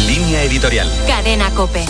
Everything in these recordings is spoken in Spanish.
Línea editorial. Cadena COPE.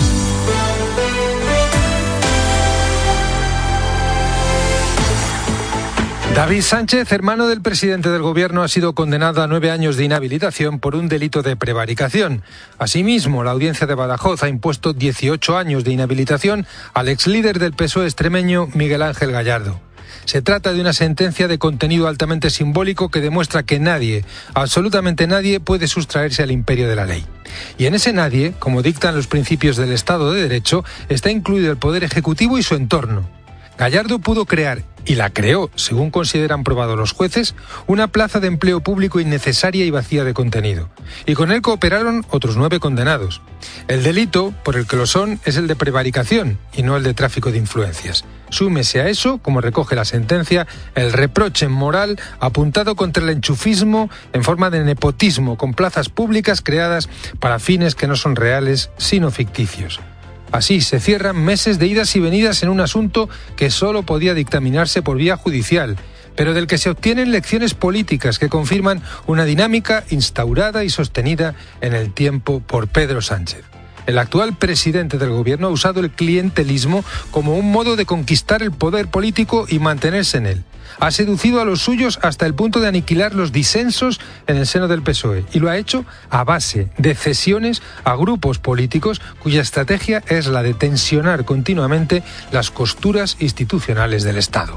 David Sánchez, hermano del presidente del gobierno, ha sido condenado a 9 años de inhabilitación por un delito de prevaricación. Asimismo, la audiencia de Badajoz ha impuesto 18 años de inhabilitación al exlíder del PSOE extremeño Miguel Ángel Gallardo. Se trata de una sentencia de contenido altamente simbólico que demuestra que nadie, absolutamente nadie, puede sustraerse al imperio de la ley. Y en ese nadie, como dictan los principios del Estado de Derecho, está incluido el Poder Ejecutivo y su entorno. Gallardo pudo crear, y la creó, según consideran probado los jueces, una plaza de empleo público innecesaria y vacía de contenido. Y con él cooperaron otros 9 condenados. El delito, por el que lo son, es el de prevaricación y no el de tráfico de influencias. Súmese a eso, como recoge la sentencia, el reproche moral apuntado contra el enchufismo en forma de nepotismo con plazas públicas creadas para fines que no son reales, sino ficticios. Así se cierran meses de idas y venidas en un asunto que solo podía dictaminarse por vía judicial, pero del que se obtienen lecciones políticas que confirman una dinámica instaurada y sostenida en el tiempo por Pedro Sánchez. El actual presidente del gobierno ha usado el clientelismo como un modo de conquistar el poder político y mantenerse en él. Ha seducido a los suyos hasta el punto de aniquilar los disensos en el seno del PSOE y lo ha hecho a base de cesiones a grupos políticos cuya estrategia es la de tensionar continuamente las costuras institucionales del Estado.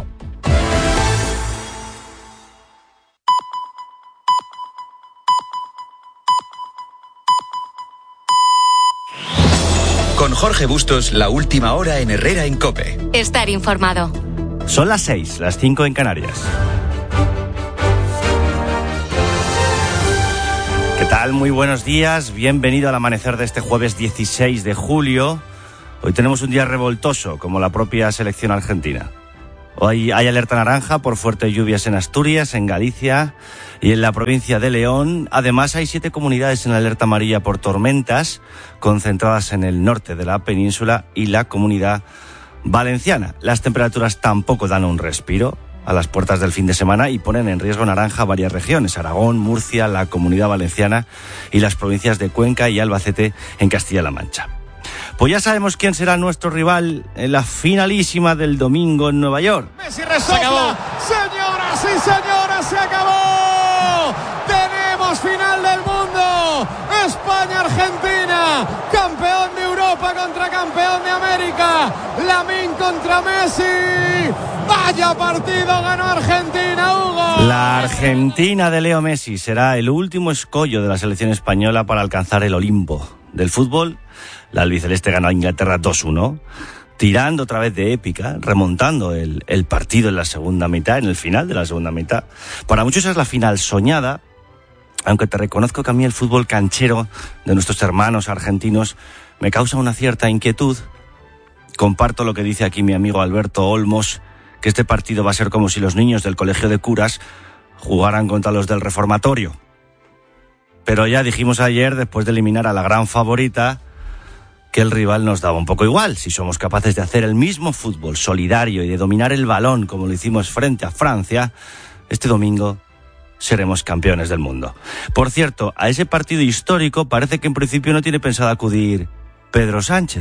Con Jorge Bustos, la última hora en Herrera en COPE. Estar informado. Son las 6, las 5 en Canarias. ¿Qué tal? Muy buenos días. Bienvenido al amanecer de este jueves 16 de julio. Hoy tenemos un día revoltoso, como la propia selección argentina. Hoy hay alerta naranja por fuertes lluvias en Asturias, en Galicia y en la provincia de León. Además, hay 7 comunidades en alerta amarilla por tormentas, concentradas en el norte de la península y la Comunidad Valenciana. Las temperaturas tampoco dan un respiro a las puertas del fin de semana y ponen en riesgo naranja varias regiones: Aragón, Murcia, la Comunidad Valenciana y las provincias de Cuenca y Albacete en Castilla-La Mancha. Pues ya sabemos quién será nuestro rival en la finalísima del domingo en Nueva York. Messi resopla. Señoras y señores, se acabó. Tenemos final del mundo. España-Argentina. Campeón de Europa contra campeón de América. Lamine contra Messi. Vaya partido ganó Argentina, Hugo. La Argentina de Leo Messi será el último escollo de la selección española para alcanzar el Olimpo del fútbol. La albiceleste ganó a Inglaterra 2-1, tirando otra vez de épica, remontando el partido en la segunda mitad, en el final de la segunda mitad. Para muchos es la final soñada, aunque te reconozco que a mí el fútbol canchero de nuestros hermanos argentinos me causa una cierta inquietud. Comparto lo que dice aquí mi amigo Alberto Olmos, que este partido va a ser como si los niños del colegio de curas jugaran contra los del reformatorio. Pero ya dijimos ayer, después de eliminar a la gran favorita, que el rival nos daba un poco igual. Si somos capaces de hacer el mismo fútbol solidario y de dominar el balón como lo hicimos frente a Francia, este domingo seremos campeones del mundo. Por cierto, a ese partido histórico parece que en principio no tiene pensado acudir Pedro Sánchez.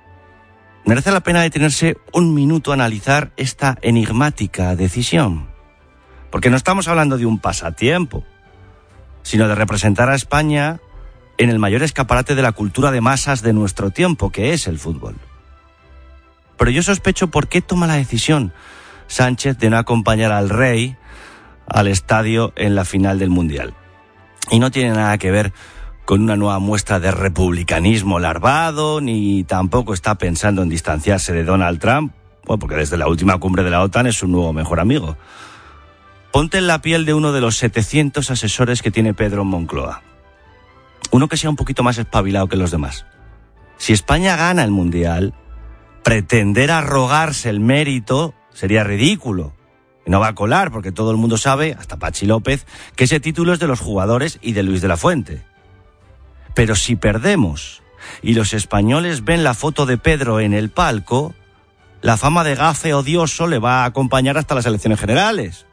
Merece la pena detenerse un minuto a analizar esta enigmática decisión. Porque no estamos hablando de un pasatiempo, sino de representar a España en el mayor escaparate de la cultura de masas de nuestro tiempo, que es el fútbol. Pero yo sospecho por qué toma la decisión Sánchez de no acompañar al rey al estadio en la final del Mundial. Y no tiene nada que ver con una nueva muestra de republicanismo larvado, ni tampoco está pensando en distanciarse de Donald Trump, bueno, porque desde la última cumbre de la OTAN es su nuevo mejor amigo. Ponte en la piel de uno de los 700 asesores que tiene Pedro en Moncloa. Uno que sea un poquito más espabilado que los demás. Si España gana el Mundial, pretender arrogarse el mérito sería ridículo. Y no va a colar, porque todo el mundo sabe, hasta Pachi López, que ese título es de los jugadores y de Luis de la Fuente. Pero si perdemos y los españoles ven la foto de Pedro en el palco, la fama de gafe odioso le va a acompañar hasta las elecciones generales.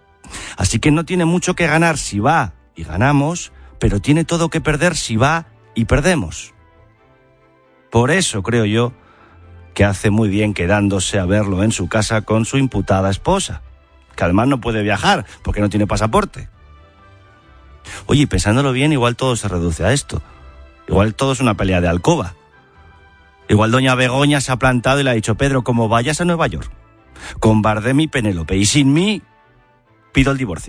Así que no tiene mucho que ganar si va y ganamos, pero tiene todo que perder si va y perdemos. Por eso creo yo que hace muy bien quedándose a verlo en su casa con su imputada esposa, que además no puede viajar porque no tiene pasaporte. Oye, pensándolo bien, igual todo se reduce a esto. Igual todo es una pelea de alcoba. Igual doña Begoña se ha plantado y le ha dicho: Pedro, como vayas a Nueva York, con Bardem y Penélope, y sin mí, pido el divorcio.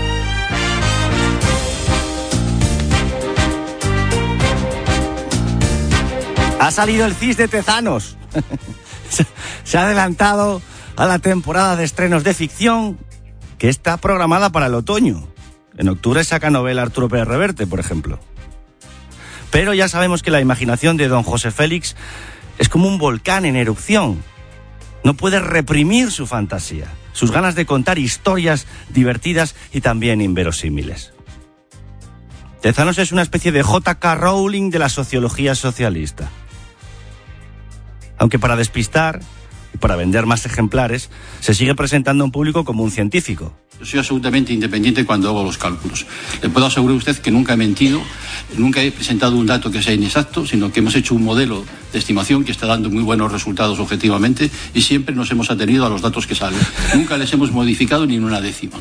Ha salido el CIS de Tezanos. Se ha adelantado a la temporada de estrenos de ficción que está programada para el otoño. En octubre saca novela Arturo Pérez Reverte, por ejemplo. Pero ya sabemos que la imaginación de don José Félix es como un volcán en erupción. No puede reprimir su fantasía, sus ganas de contar historias divertidas y también inverosímiles. Tezanos es una especie de J.K. Rowling de la sociología socialista. Aunque para despistar y para vender más ejemplares, se sigue presentando a un público como un científico. Yo soy absolutamente independiente cuando hago los cálculos. Le puedo asegurar a usted que nunca he mentido, nunca he presentado un dato que sea inexacto, sino que hemos hecho un modelo de estimación que está dando muy buenos resultados objetivamente y siempre nos hemos atenido a los datos que salen. Nunca les hemos modificado ni en una décima.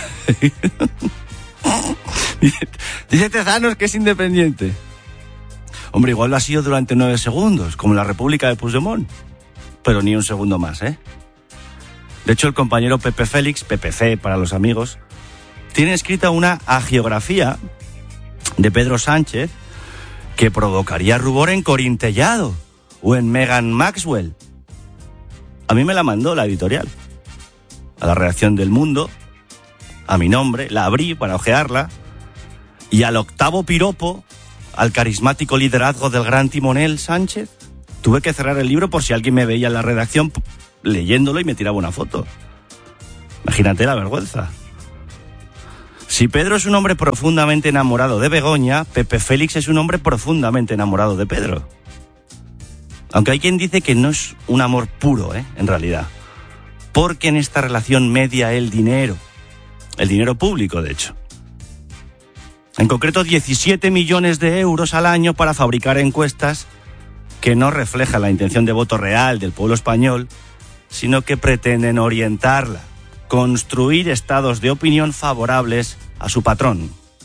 Dice Tezanos que es independiente. Hombre, igual lo ha sido durante 9 segundos, como la República de Puigdemont. Pero ni un segundo más, ¿eh? De hecho, el compañero Pepe Félix, PPC para los amigos, tiene escrita una hagiografía de Pedro Sánchez que provocaría rubor en Corintellado o en Meghan Maxwell. A mí me la mandó la editorial, a la redacción del Mundo, a mi nombre, la abrí para ojearla, y al octavo piropo, al carismático liderazgo del gran timonel Sánchez, tuve que cerrar el libro por si alguien me veía en la redacción leyéndolo y me tiraba una foto. Imagínate la vergüenza. Si Pedro es un hombre profundamente enamorado de Begoña, Pepe Félix es un hombre profundamente enamorado de Pedro. Aunque hay quien dice que no es un amor puro, en realidad. Porque en esta relación media el dinero público, de hecho. En concreto, 17 millones de euros al año para fabricar encuestas que no reflejan la intención de voto real del pueblo español, sino que pretenden orientarla, construir estados de opinión favorables a su patrón.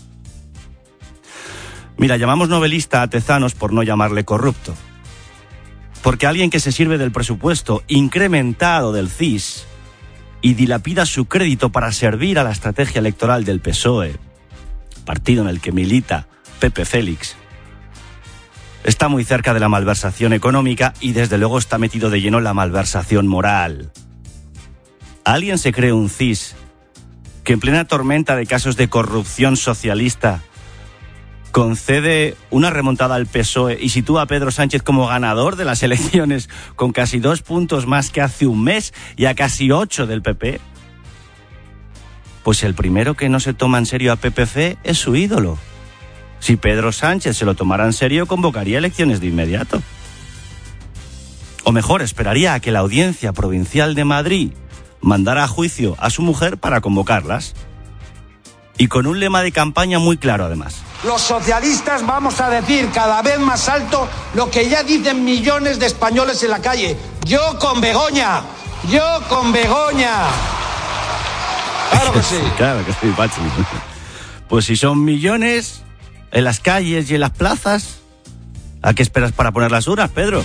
Mira, llamamos novelista a Tezanos por no llamarle corrupto. Porque alguien que se sirve del presupuesto incrementado del CIS y dilapida su crédito para servir a la estrategia electoral del PSOE, partido en el que milita Pepe Félix, está muy cerca de la malversación económica y desde luego está metido de lleno en la malversación moral. ¿Alguien se cree un CIS que en plena tormenta de casos de corrupción socialista concede una remontada al PSOE y sitúa a Pedro Sánchez como ganador de las elecciones con casi 2 puntos más que hace un mes y a casi 8 del PP? Pues el primero que no se toma en serio a PPC es su ídolo. Si Pedro Sánchez se lo tomara en serio, convocaría elecciones de inmediato. O mejor, esperaría a que la Audiencia Provincial de Madrid mandara a juicio a su mujer para convocarlas. Y con un lema de campaña muy claro, además. Los socialistas vamos a decir cada vez más alto lo que ya dicen millones de españoles en la calle. ¡Yo con Begoña! ¡Yo con Begoña! ¡Claro que sí! Claro que sí, Pachi. Pues si son millones en las calles y en las plazas, ¿a qué esperas para poner las urnas, Pedro?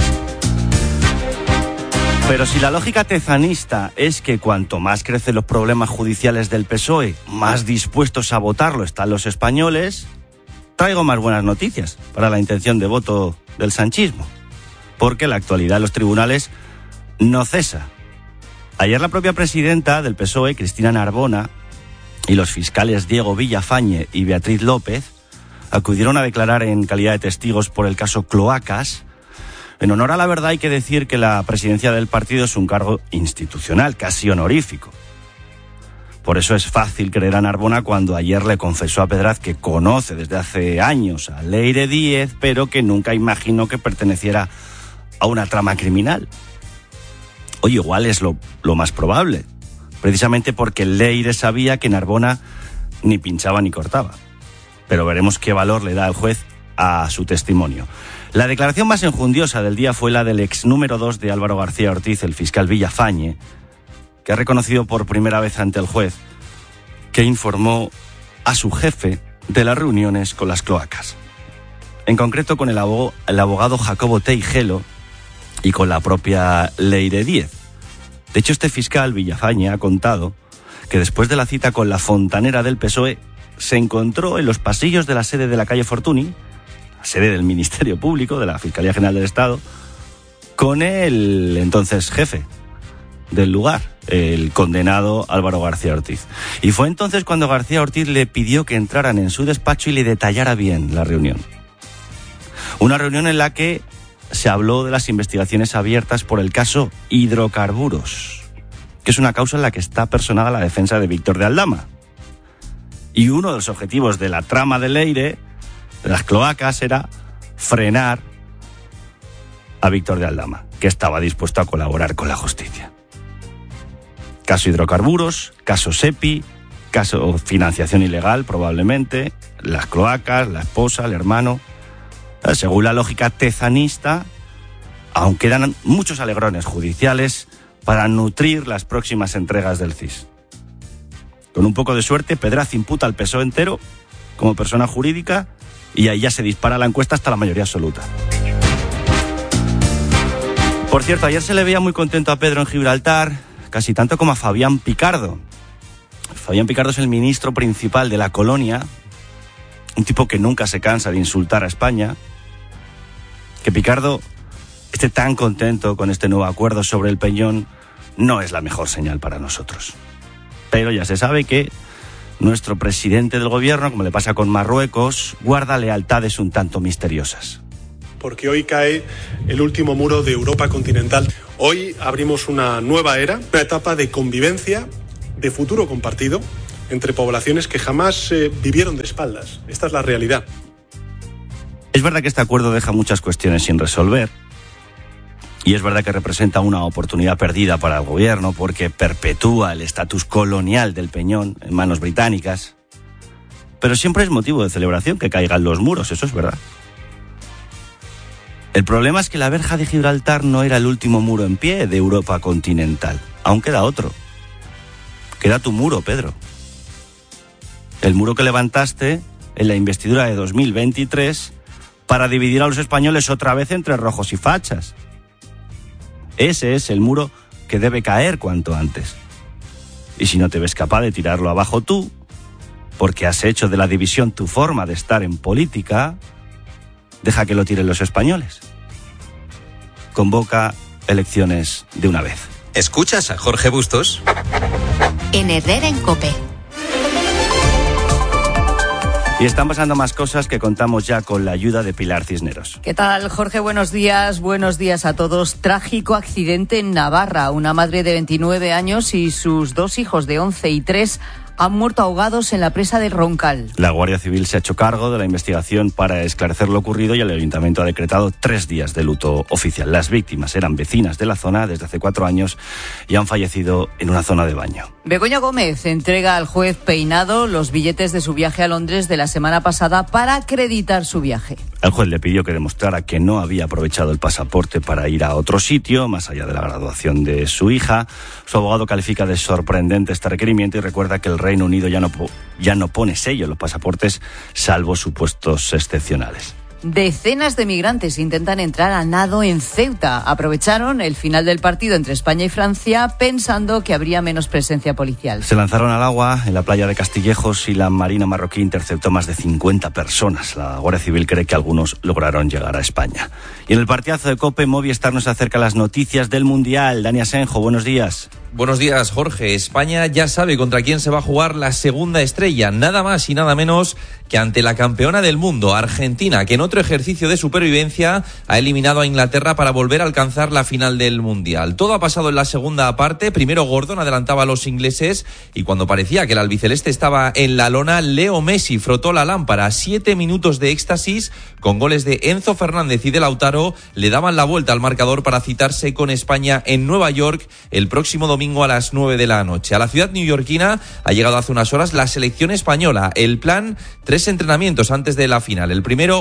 Pero si la lógica tezanista es que cuanto más crecen los problemas judiciales del PSOE, más dispuestos a votarlo están los españoles, traigo más buenas noticias para la intención de voto del sanchismo. Porque la actualidad de los tribunales no cesa. Ayer la propia presidenta del PSOE, Cristina Narbona, y los fiscales Diego Villafañe y Beatriz López acudieron a declarar en calidad de testigos por el caso Cloacas. En honor a la verdad hay que decir que la presidencia del partido es un cargo institucional, casi honorífico. Por eso es fácil creer a Narbona cuando ayer le confesó a Pedraz que conoce desde hace años a Leire Díez, pero que nunca imaginó que perteneciera a una trama criminal. Oye, igual es lo más probable, precisamente porque Leire sabía que Narbona ni pinchaba ni cortaba. Pero veremos qué valor le da el juez a su testimonio. La declaración más enjundiosa del día fue la del ex número 2 de Álvaro García Ortiz, el fiscal Villafañe, que ha reconocido por primera vez ante el juez que informó a su jefe de las reuniones con las cloacas. En concreto con el abogado Jacobo Teijelo y con la propia Leire Díez. De hecho, este fiscal Villafañe ha contado que después de la cita con la fontanera del PSOE se encontró en los pasillos de la sede de la calle Fortuny, la sede del Ministerio Público, de la Fiscalía General del Estado, con el entonces jefe del lugar, el condenado Álvaro García Ortiz. Y fue entonces cuando García Ortiz le pidió que entraran en su despacho y le detallara bien la reunión. Una reunión en la que se habló de las investigaciones abiertas por el caso Hidrocarburos, que es una causa en la que está personada la defensa de Víctor de Aldama. Y uno de los objetivos de la trama de Leire, de las cloacas, era frenar a Víctor de Aldama, que estaba dispuesto a colaborar con la justicia. Caso Hidrocarburos, caso SEPI, caso financiación ilegal probablemente, las cloacas, la esposa, el hermano. Según la lógica tezanista, aún quedan muchos alegrones judiciales para nutrir las próximas entregas del CIS. Con un poco de suerte, Pedraz imputa al PSOE entero como persona jurídica y ahí ya se dispara la encuesta hasta la mayoría absoluta. Por cierto, ayer se le veía muy contento a Pedro en Gibraltar, casi tanto como a Fabián Picardo. Fabián Picardo es el ministro principal de la colonia, un tipo que nunca se cansa de insultar a España. Que Picardo esté tan contento con este nuevo acuerdo sobre el Peñón no es la mejor señal para nosotros. Pero ya se sabe que nuestro presidente del gobierno, como le pasa con Marruecos, guarda lealtades un tanto misteriosas. Porque hoy cae el último muro de Europa continental. Hoy abrimos una nueva era, una etapa de convivencia, de futuro compartido, entre poblaciones que jamás vivieron de espaldas. Esta es la realidad. Es verdad que este acuerdo deja muchas cuestiones sin resolver. Y es verdad que representa una oportunidad perdida para el gobierno porque perpetúa el estatus colonial del Peñón en manos británicas. Pero siempre es motivo de celebración que caigan los muros, eso es verdad. El problema es que la verja de Gibraltar no era el último muro en pie de Europa continental. Aún queda otro. Queda tu muro, Pedro. El muro que levantaste en la investidura de 2023 para dividir a los españoles otra vez entre rojos y fachas. Ese es el muro que debe caer cuanto antes. Y si no te ves capaz de tirarlo abajo tú, porque has hecho de la división tu forma de estar en política, deja que lo tiren los españoles. Convoca elecciones de una vez. ¿Escuchas a Jorge Bustos? En Herrera en COPE. Y están pasando más cosas que contamos ya con la ayuda de Pilar Cisneros. ¿Qué tal, Jorge? Buenos días a todos. Trágico accidente en Navarra. Una madre de 29 años y sus dos hijos de 11 y 3 han muerto ahogados en la presa de Roncal. La Guardia Civil se ha hecho cargo de la investigación para esclarecer lo ocurrido y el Ayuntamiento ha decretado 3 días de luto oficial. Las víctimas eran vecinas de la zona desde hace 4 años y han fallecido en una zona de baño. Begoña Gómez entrega al juez Peinado los billetes de su viaje a Londres de la semana pasada para acreditar su viaje. El juez le pidió que demostrara que no había aprovechado el pasaporte para ir a otro sitio, más allá de la graduación de su hija. Su abogado califica de sorprendente este requerimiento y recuerda que el Reino Unido ya no pone sello en los pasaportes, salvo supuestos excepcionales. Decenas de migrantes intentan entrar a nado en Ceuta. Aprovecharon el final del partido entre España y Francia pensando que habría menos presencia policial. Se lanzaron al agua en la playa de Castillejos y la Marina marroquí interceptó más de 50 personas. La Guardia Civil cree que algunos lograron llegar a España. Y en el partidazo de COPE, Movistar nos acerca las noticias del Mundial. Dani Asenjo, buenos días. Buenos días, Jorge. España ya sabe contra quién se va a jugar la segunda estrella, nada más y nada menos que ante la campeona del mundo, Argentina, que en otro ejercicio de supervivencia ha eliminado a Inglaterra para volver a alcanzar la final del Mundial. Todo ha pasado en la segunda parte. Primero Gordon adelantaba a los ingleses y cuando parecía que el albiceleste estaba en la lona, Leo Messi frotó la lámpara. 7 minutos de éxtasis con goles de Enzo Fernández y de Lautaro le daban la vuelta al marcador para citarse con España en Nueva York el próximo domingo a las 9 de la noche. A la ciudad neoyorquina ha llegado hace unas horas la selección española. El plan, 3 entrenamientos antes de la final. El primero hoy a las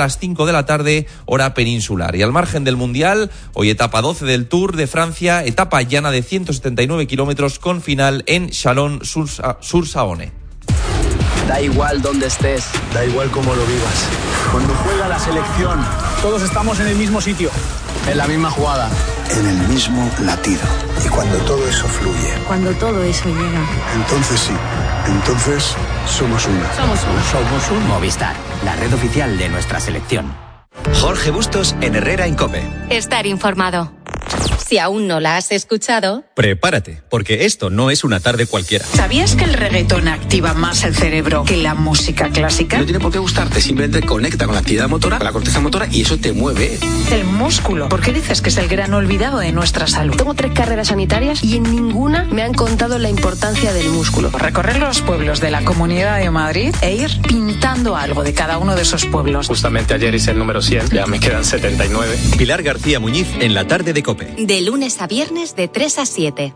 las 5 de la tarde, hora peninsular. Y al margen del Mundial, hoy etapa 12 del Tour de Francia, etapa llana de 179 kilómetros con final en Chalon-sur-Saône. Da igual dónde estés, da igual cómo lo vivas. Cuando juega la selección, todos estamos en el mismo sitio, en la misma jugada, en el mismo latido. Y cuando todo eso fluye, cuando todo eso llega, entonces sí, entonces somos una. Somos un Movistar, la red oficial de nuestra selección. Jorge Bustos en Herrera en COPE. Estar informado. Si aún no la has escuchado, prepárate, porque esto no es una tarde cualquiera. ¿Sabías que el reggaetón activa más el cerebro que la música clásica? No tiene por qué gustarte, simplemente conecta con la actividad motora, con la corteza motora, y eso te mueve. El músculo. ¿Por qué dices que es el gran olvidado de nuestra salud? Tengo 3 carreras sanitarias y en ninguna me han contado la importancia del músculo. Recorrer los pueblos de la Comunidad de Madrid e ir pintando algo de cada uno de esos pueblos. Justamente ayer hice el número 100, ya me quedan 79. Pilar García Muñiz en la tarde de COPE. De lunes a viernes de 3 a 7.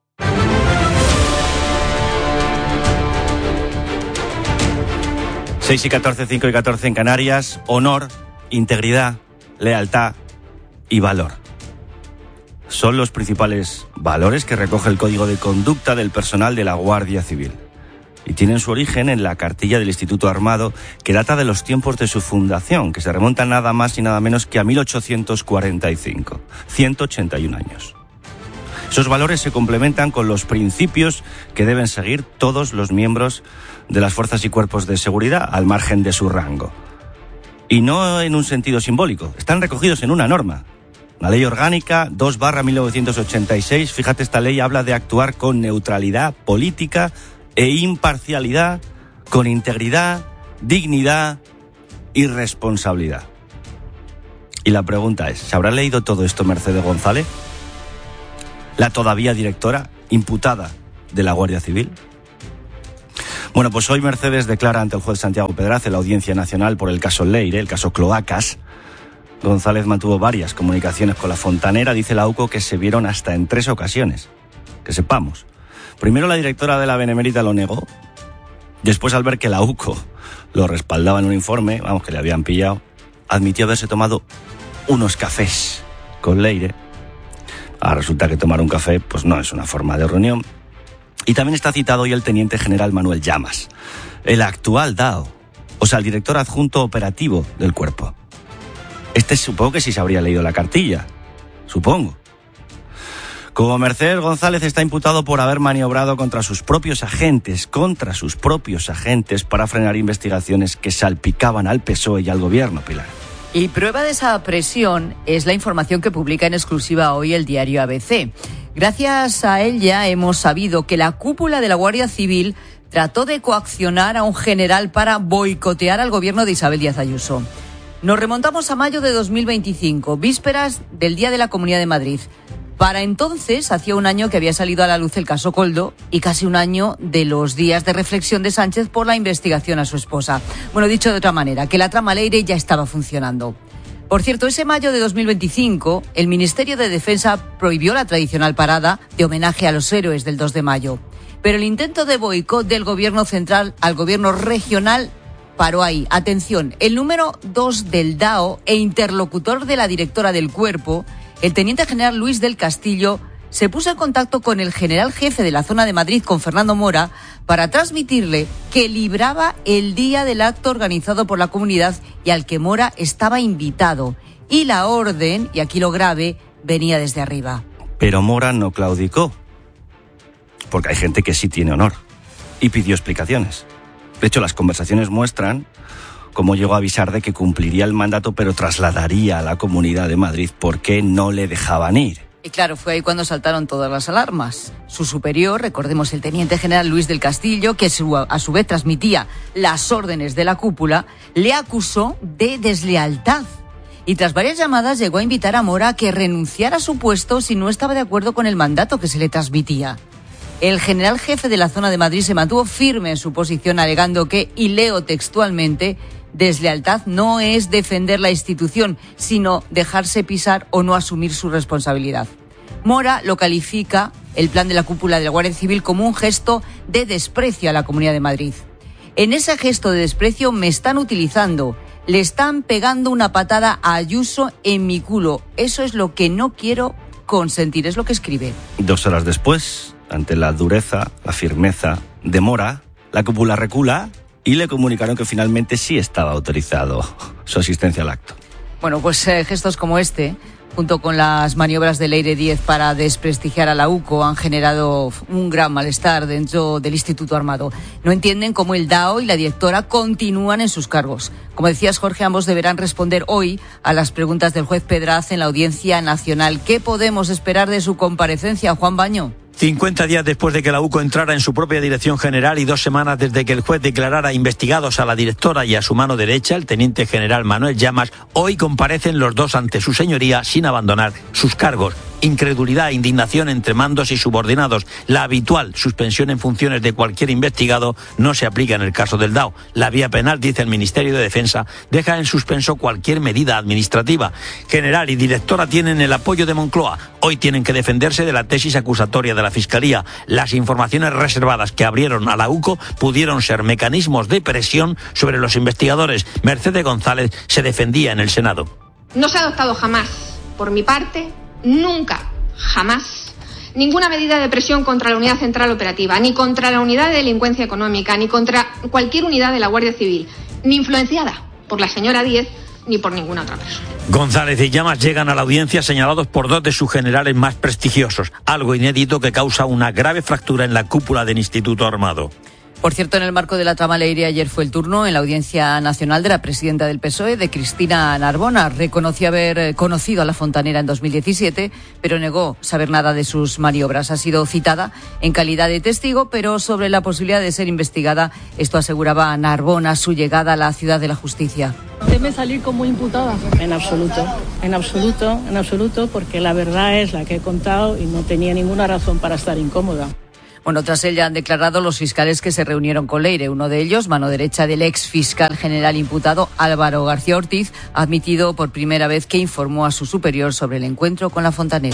Seis y 14, 5 y 14 en Canarias. Honor, integridad, lealtad y valor. Son los principales valores que recoge el Código de Conducta del personal de la Guardia Civil. Y tienen su origen en la cartilla del Instituto Armado, que data de los tiempos de su fundación, que se remonta nada más y nada menos que a 1845, 181 años. Esos valores se complementan con los principios que deben seguir todos los miembros de las fuerzas y cuerpos de seguridad al margen de su rango. Y no en un sentido simbólico, están recogidos en una norma. La Ley Orgánica 2/1986, fíjate, esta ley habla de actuar con neutralidad política e imparcialidad, con integridad, dignidad y responsabilidad. Y la pregunta es, ¿se habrá leído todo esto Mercedes González, la todavía directora imputada de la Guardia Civil? Bueno, pues hoy Mercedes declara ante el juez Santiago Pedraz en la Audiencia Nacional por el caso Leire, el caso Cloacas. González mantuvo varias comunicaciones con la fontanera, dice la AUCO que se vieron hasta en 3 ocasiones, que sepamos. Primero la directora de la Benemérita lo negó, después al ver que la UCO lo respaldaba en un informe, vamos, que le habían pillado, admitió haberse tomado unos cafés con Leire. Ahora resulta que tomar un café pues no es una forma de reunión. Y también está citado hoy el teniente general Manuel Llamas, el actual DAO, o sea, el director adjunto operativo del cuerpo. Este supongo que sí se habría leído la cartilla, supongo. Como Mercedes González está imputado por haber maniobrado contra sus propios agentes, para frenar investigaciones que salpicaban al PSOE y al gobierno, Pilar. Y prueba de esa presión es la información que publica en exclusiva hoy el diario ABC. Gracias a ella hemos sabido que la cúpula de la Guardia Civil trató de coaccionar a un general para boicotear al gobierno de Isabel Díaz Ayuso. Nos remontamos a mayo de 2025, vísperas del Día de la Comunidad de Madrid. Para entonces, hacía un año que había salido a la luz el caso Koldo y casi un año de los días de reflexión de Sánchez por la investigación a su esposa. Bueno, dicho de otra manera, que la trama Leire ya estaba funcionando. Por cierto, ese mayo de 2025, el Ministerio de Defensa prohibió la tradicional parada de homenaje a los héroes del 2 de mayo. Pero el intento de boicot del gobierno central al gobierno regional paró ahí. Atención, el número 2 del DAO e interlocutor de la directora del cuerpo, el teniente general Luis del Castillo, se puso en contacto con el general jefe de la zona de Madrid, con Fernando Mora, para transmitirle que libraba el día del acto organizado por la comunidad y al que Mora estaba invitado. Y la orden, y aquí lo grave, venía desde arriba. Pero Mora no claudicó, porque hay gente que sí tiene honor, y pidió explicaciones. De hecho, las conversaciones muestran cómo llegó a avisar de que cumpliría el mandato, pero trasladaría a la Comunidad de Madrid porque no le dejaban ir. Y claro, fue ahí cuando saltaron todas las alarmas. Su superior, recordemos el teniente general Luis del Castillo, que a su vez transmitía las órdenes de la cúpula, le acusó de deslealtad. Y tras varias llamadas llegó a invitar a Mora a que renunciara a su puesto si no estaba de acuerdo con el mandato que se le transmitía. El general jefe de la zona de Madrid se mantuvo firme en su posición, alegando que, y leo textualmente, deslealtad no es defender la institución, sino dejarse pisar o no asumir su responsabilidad. Mora lo califica, el plan de la cúpula de la Guardia Civil, como un gesto de desprecio a la Comunidad de Madrid. En ese gesto de desprecio me están utilizando. Le están pegando una patada a Ayuso en mi culo. Eso es lo que no quiero consentir, es lo que escribe. 2 horas después, ante la dureza, la firmeza de Mora, la cúpula recula y le comunicaron que finalmente sí estaba autorizado su asistencia al acto. Bueno, pues gestos como este, junto con las maniobras de Leire Díez para desprestigiar a la UCO, han generado un gran malestar dentro del Instituto Armado. No entienden cómo el DAO y la directora continúan en sus cargos. Como decías, Jorge, ambos deberán responder hoy a las preguntas del juez Pedraz en la Audiencia Nacional. ¿Qué podemos esperar de su comparecencia, Juan Baño? 50 días después de que la UCO entrara en su propia dirección general y 2 semanas desde que el juez declarara investigados a la directora y a su mano derecha, el teniente general Manuel Llamas, hoy comparecen los dos ante su señoría sin abandonar sus cargos. Incredulidad e indignación entre mandos y subordinados. La habitual suspensión en funciones de cualquier investigado no se aplica en el caso del DAO. La vía penal, dice el Ministerio de Defensa, deja en suspenso cualquier medida administrativa. General y directora tienen el apoyo de Moncloa. Hoy tienen que defenderse de la tesis acusatoria de la Fiscalía. Las informaciones reservadas que abrieron a la UCO pudieron ser mecanismos de presión sobre los investigadores. Mercedes González se defendía en el Senado. No se ha adoptado jamás, por mi parte, nunca, jamás, ninguna medida de presión contra la Unidad Central Operativa, ni contra la Unidad de Delincuencia Económica, ni contra cualquier unidad de la Guardia Civil, ni influenciada por la señora Díez, ni por ninguna otra persona. González y Llamas llegan a la audiencia señalados por 2 de sus generales más prestigiosos, algo inédito que causa una grave fractura en la cúpula del Instituto Armado. Por cierto, en el marco de la trama Leire, ayer fue el turno en la Audiencia Nacional de la presidenta del PSOE, de Cristina Narbona. Reconoció haber conocido a la fontanera en 2017, pero negó saber nada de sus maniobras. Ha sido citada en calidad de testigo, pero sobre la posibilidad de ser investigada, esto aseguraba Narbona, su llegada a la ciudad de la justicia. ¿Teme salir como imputada? En absoluto, porque la verdad es la que he contado y no tenía ninguna razón para estar incómoda. Bueno, tras ella han declarado los fiscales que se reunieron con Leire. Uno de ellos, mano derecha del ex fiscal general imputado Álvaro García Ortiz, ha admitido por primera vez que informó a su superior sobre el encuentro con la fontanera.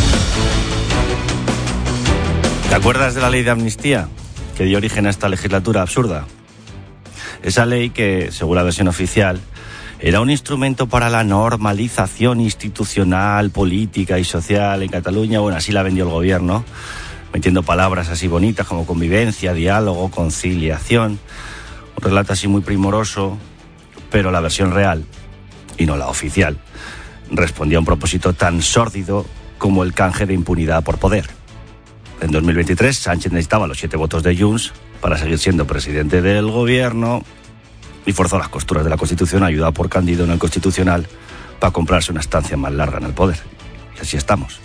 ¿Te acuerdas de la ley de amnistía que dio origen a esta legislatura absurda? Esa ley que, según la versión oficial, era un instrumento para la normalización institucional, política y social en Cataluña. Bueno, así la vendió el gobierno, metiendo palabras así bonitas como convivencia, diálogo, conciliación. Un relato así muy primoroso, pero la versión real, y no la oficial, respondía a un propósito tan sórdido como el canje de impunidad por poder. En 2023, Sánchez necesitaba los 7 votos de Junts para seguir siendo presidente del gobierno y forzó las costuras de la Constitución, ayudado por Cándido en el Constitucional, para comprarse una estancia más larga en el poder. Y así estamos.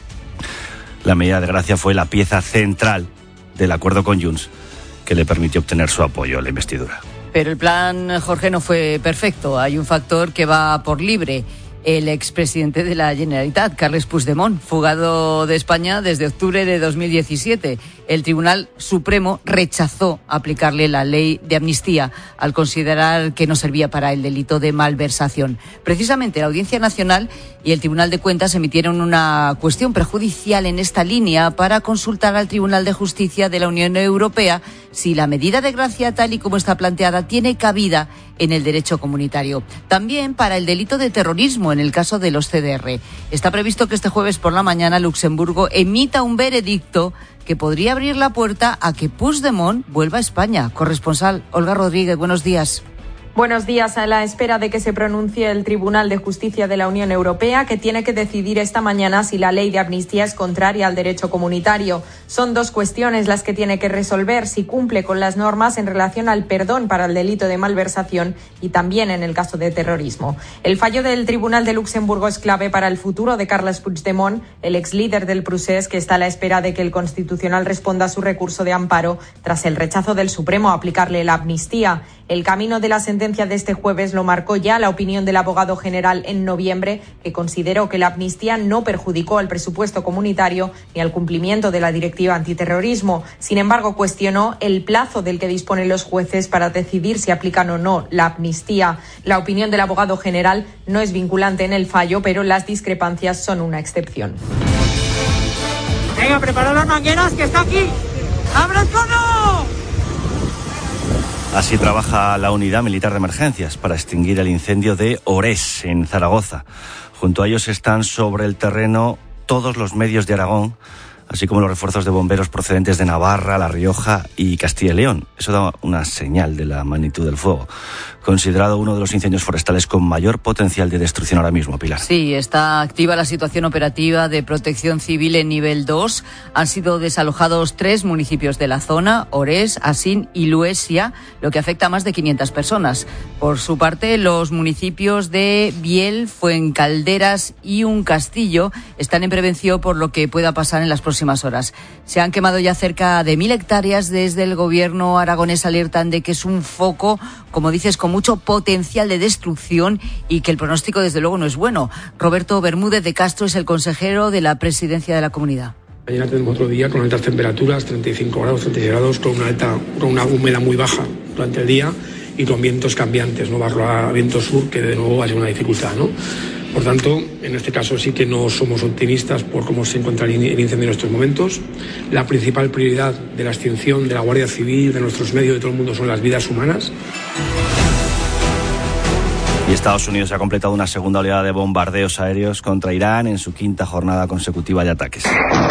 La medida de gracia fue la pieza central del acuerdo con Junts que le permitió obtener su apoyo a la investidura. Pero el plan, Jorge, no fue perfecto. Hay un factor que va por libre. El expresidente de la Generalitat, Carles Puigdemont, fugado de España desde octubre de 2017. El Tribunal Supremo rechazó aplicarle la ley de amnistía al considerar que no servía para el delito de malversación. Precisamente la Audiencia Nacional y el Tribunal de Cuentas emitieron una cuestión prejudicial en esta línea para consultar al Tribunal de Justicia de la Unión Europea si la medida de gracia, tal y como está planteada, tiene cabida en el derecho comunitario. También para el delito de terrorismo en el caso de los CDR. Está previsto que este jueves por la mañana Luxemburgo emita un veredicto que podría abrir la puerta a que Puigdemont vuelva a España. Corresponsal Olga Rodríguez, buenos días. Buenos días. A la espera de que se pronuncie el Tribunal de Justicia de la Unión Europea, que tiene que decidir esta mañana si la ley de amnistía es contraria al derecho comunitario. Son 2 cuestiones las que tiene que resolver: si cumple con las normas en relación al perdón para el delito de malversación y también en el caso de terrorismo. El fallo del Tribunal de Luxemburgo es clave para el futuro de Carles Puigdemont, el ex líder del Procés, que está a la espera de que el Constitucional responda a su recurso de amparo tras el rechazo del Supremo a aplicarle la amnistía. El camino de la sentencia de este jueves lo marcó ya la opinión del abogado general en noviembre, que consideró que la amnistía no perjudicó al presupuesto comunitario ni al cumplimiento de la directiva antiterrorismo. Sin embargo, cuestionó el plazo del que disponen los jueces para decidir si aplican o no la amnistía. La opinión del abogado general no es vinculante en el fallo, pero las discrepancias son una excepción. Venga, preparad las mangueras, que está aquí. ¡Abre el cono! Así trabaja la Unidad Militar de Emergencias para extinguir el incendio de Orés, en Zaragoza. Junto a ellos están sobre el terreno todos los medios de Aragón, así como los refuerzos de bomberos procedentes de Navarra, La Rioja y Castilla y León. Eso da una señal de la magnitud del fuego. Considerado uno de los incendios forestales con mayor potencial de destrucción ahora mismo, Pilar. Sí, está activa la situación operativa de protección civil en nivel 2. Han sido desalojados 3 municipios de la zona, Orés, Asín y Luesia, lo que afecta a más de 500 personas. Por su parte, los municipios de Biel, Fuencalderas y Un Castillo están en prevención por lo que pueda pasar en las próximas horas. Se han quemado ya cerca de 1.000 hectáreas. Desde el gobierno aragonés alertan de que es un foco, como dices, con mucho potencial de destrucción y que el pronóstico desde luego no es bueno. Roberto Bermúdez de Castro es el consejero de la presidencia de la comunidad. Mañana tenemos otro día con altas temperaturas, 35 grados, 36 grados, con una humedad muy baja durante el día y con vientos cambiantes, no va a viento sur, que de nuevo va a ser una dificultad, ¿no? Por tanto, en este caso sí que no somos optimistas por cómo se encuentra el incendio en estos momentos. La principal prioridad de la extinción de la Guardia Civil, de nuestros medios, de todo el mundo, son las vidas humanas. Y Estados Unidos ha completado una segunda oleada de bombardeos aéreos contra Irán en su 5ª jornada consecutiva de ataques.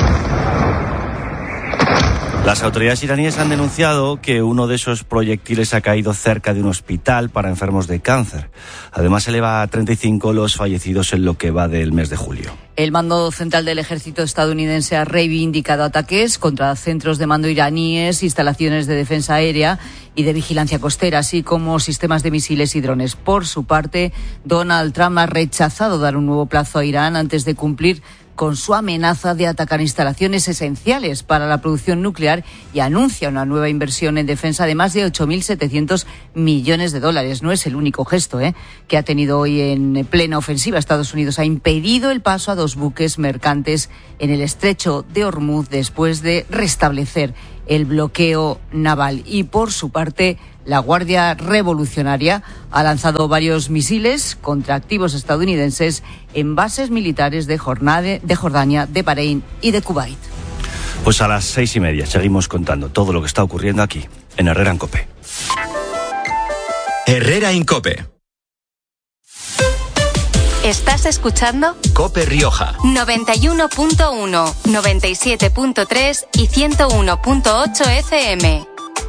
Las autoridades iraníes han denunciado que uno de esos proyectiles ha caído cerca de un hospital para enfermos de cáncer. Además, eleva a 35 los fallecidos en lo que va del mes de julio. El mando central del ejército estadounidense ha reivindicado ataques contra centros de mando iraníes, instalaciones de defensa aérea y de vigilancia costera, así como sistemas de misiles y drones. Por su parte, Donald Trump ha rechazado dar un nuevo plazo a Irán antes de cumplir con su amenaza de atacar instalaciones esenciales para la producción nuclear y anuncia una nueva inversión en defensa de más de 8.700 millones de dólares. No es el único gesto que ha tenido hoy en plena ofensiva. Estados Unidos ha impedido el paso a 2 buques mercantes en el estrecho de Hormuz después de restablecer el bloqueo naval. Y por su parte, la Guardia Revolucionaria ha lanzado varios misiles contra activos estadounidenses en bases militares de Jordania, de Bahrein y de Kuwait. Pues a las 6:30 seguimos contando todo lo que está ocurriendo aquí, en Herrera en COPE. Herrera en COPE. ¿Estás escuchando? COPE Rioja. 91.1, 97.3 y 101.8 FM.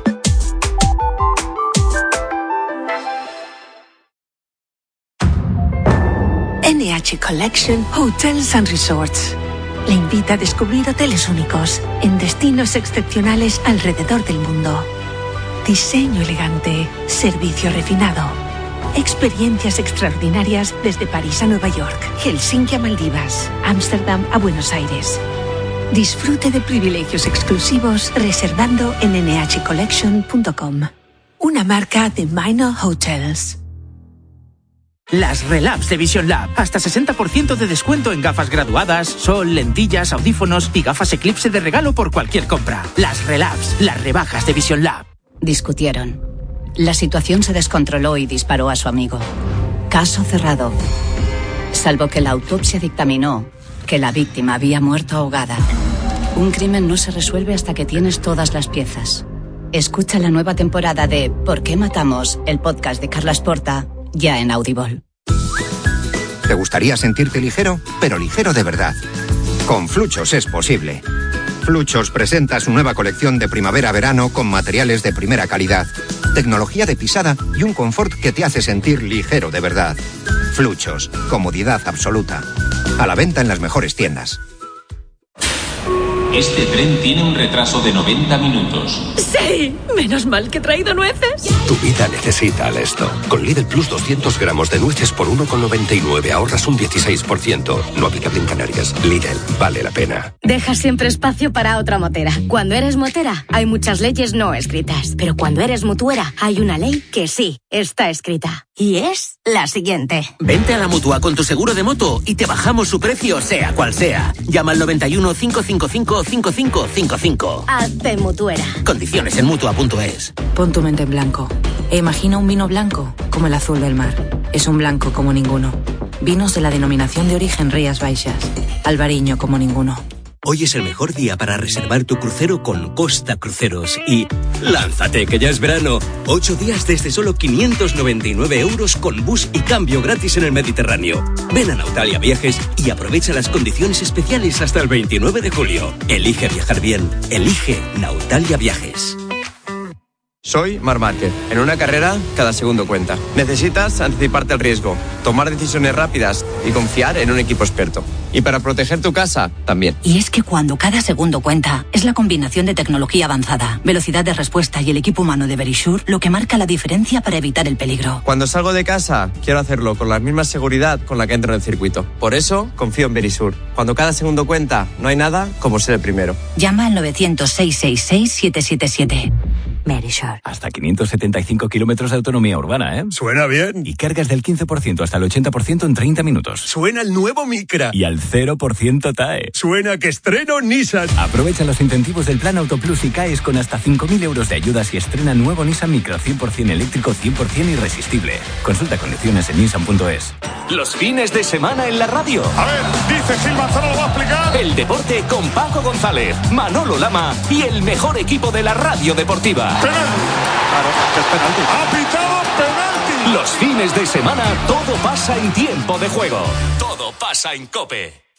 NH Collection Hotels and Resorts le invita a descubrir hoteles únicos en destinos excepcionales alrededor del mundo. Diseño elegante, servicio refinado, experiencias extraordinarias desde París a Nueva York, Helsinki a Maldivas, Ámsterdam a Buenos Aires. Disfrute de privilegios exclusivos reservando en nhcollection.com. Una marca de Minor Hotels. Las Relabs de Vision Lab. Hasta 60% de descuento en gafas graduadas, sol, lentillas, audífonos y gafas Eclipse de regalo por cualquier compra. Las Relabs, las rebajas de Vision Lab. Discutieron. La situación se descontroló y disparó a su amigo. Caso cerrado. Salvo que la autopsia dictaminó que la víctima había muerto ahogada. Un crimen no se resuelve hasta que tienes todas las piezas. Escucha la nueva temporada de ¿Por qué matamos?, el podcast de Carlas Porta, ya en Audible. ¿Te gustaría sentirte ligero? Pero ligero de verdad. Con Fluchos es posible. Fluchos presenta su nueva colección de primavera-verano con materiales de primera calidad, tecnología de pisada y un confort que te hace sentir ligero de verdad. Fluchos, comodidad absoluta. A la venta en las mejores tiendas. Este tren tiene un retraso de 90 minutos. ¡Sí! Menos mal que he traído nueces. Tu vida necesita Alesto. Con Lidl Plus 200 gramos de nueces por 1,99 ahorras un 16%. No aplicable en Canarias. Lidl, vale la pena. Deja siempre espacio para otra motera. Cuando eres motera, hay muchas leyes no escritas. Pero cuando eres mutuera, hay una ley que sí está escrita. Y es la siguiente. Vente a la Mutua con tu seguro de moto y te bajamos su precio sea cual sea. Llama al 91 555 5555. Hazte mutuera. Condiciones en Mutua.es. Pon tu mente en blanco e imagina un vino blanco como el azul del mar. Es un blanco como ninguno. Vinos de la denominación de origen Rías Baixas. Albariño como ninguno. Hoy es el mejor día para reservar tu crucero con Costa Cruceros. Y lánzate, que ya es verano. 8 días desde solo 599 € con bus y cambio gratis en el Mediterráneo. Ven a Nautalia Viajes y aprovecha las condiciones especiales hasta el 29 de julio. Elige viajar bien. Elige Nautalia Viajes. Soy Marc Márquez. En una carrera, cada segundo cuenta. Necesitas anticiparte al riesgo, tomar decisiones rápidas y confiar en un equipo experto. Y para proteger tu casa, también. Y es que cuando cada segundo cuenta, es la combinación de tecnología avanzada, velocidad de respuesta y el equipo humano de Verisure lo que marca la diferencia para evitar el peligro. Cuando salgo de casa, quiero hacerlo con la misma seguridad con la que entro en el circuito. Por eso, confío en Verisure. Cuando cada segundo cuenta, no hay nada como ser el primero. Llama al 900-666-777. Verisure. Hasta 575 kilómetros de autonomía urbana, ¿eh? Suena bien. Y cargas del 15% hasta el 80% en 30 minutos. Suena el nuevo Micra. Y al 0% TAE. Suena que estreno Nissan. Aprovecha los incentivos del Plan Auto Plus y CAES con hasta 5.000 € de ayudas y estrena nuevo Nissan Micra 100% eléctrico, 100% irresistible. Consulta condiciones en nissan.es. Los fines de semana en la radio. A ver, dice Gil Manzano, lo va a explicar. El deporte con Paco González, Manolo Lama y el mejor equipo de la radio deportiva. ¡Penalti! Claro, es penalti. ¡Ha pitado penalti! Los fines de semana todo pasa en tiempo de juego. Todo pasa en COPE.